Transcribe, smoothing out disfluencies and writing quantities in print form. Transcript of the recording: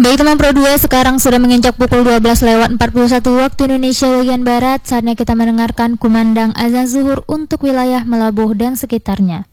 Baik teman Pro 2, sekarang sudah menginjak pukul 12:41 waktu Indonesia bagian Barat. Saatnya kita mendengarkan kumandang azan zuhur untuk wilayah Melabuh dan sekitarnya.